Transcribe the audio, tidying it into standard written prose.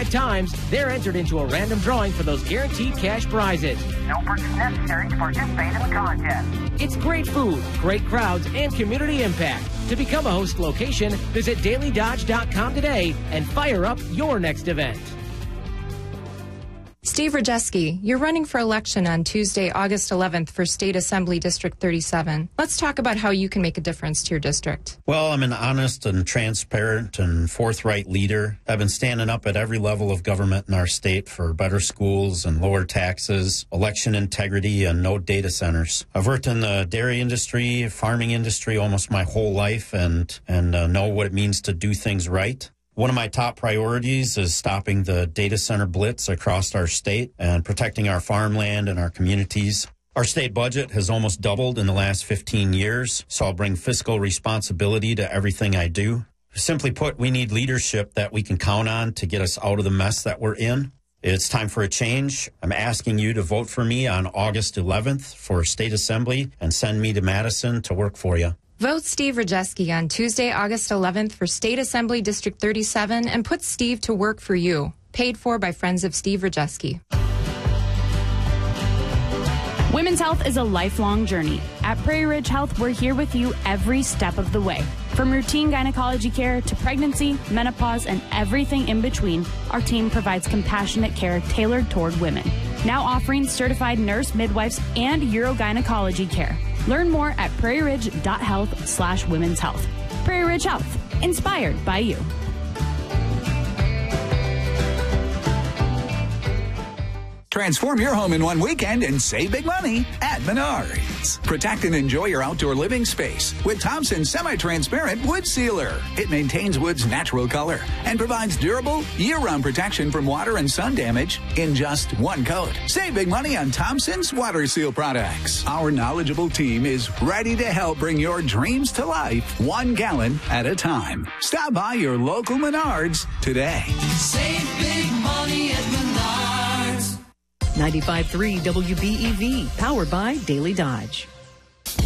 5 times, they're entered into a random drawing for those guaranteed cash prizes. No purchase necessary to participate in the contest. It's great food, great crowds, and community impact. To become a host location, visit dailydodge.com today and fire up your next event. Steve Rajeski, you're running for election on Tuesday, August 11th for State Assembly District 37. Let's talk about how you can make a difference to your district. Well, I'm an honest and transparent and forthright leader. I've been standing up at every level of government in our state for better schools and lower taxes, election integrity, and no data centers. I've worked in the dairy industry, farming industry almost my whole life and know what it means to do things right. One of my top priorities is stopping the data center blitz across our state and protecting our farmland and our communities. Our state budget has almost doubled in the last 15 years, so I'll bring fiscal responsibility to everything I do. Simply put, we need leadership that we can count on to get us out of the mess that we're in. It's time for a change. I'm asking you to vote for me on August 11th for State Assembly and send me to Madison to work for you. Vote Steve Rajeski on Tuesday, August 11th for State Assembly District 37 and put Steve to work for you. Paid for by Friends of Steve Rajeski. Women's health is a lifelong journey. At Prairie Ridge Health, we're here with you every step of the way. From routine gynecology care to pregnancy, menopause, and everything in between, our team provides compassionate care tailored toward women. Now offering certified nurse, midwives, and urogynecology care. Learn more at prairieridge.health/women's health. Prairie Ridge Health, inspired by you. Transform your home in one weekend and save big money at Menards. Protect and enjoy your outdoor living space with Thompson Semi-Transparent Wood Sealer. It maintains wood's natural color and provides durable, year-round protection from water and sun damage in just one coat. Save big money on Thompson's Water Seal products. Our knowledgeable team is ready to help bring your dreams to life 1 gallon at a time. Stop by your local Menards today. Save big money at Menards. 95.3 WBEV, powered by Daily Dodge.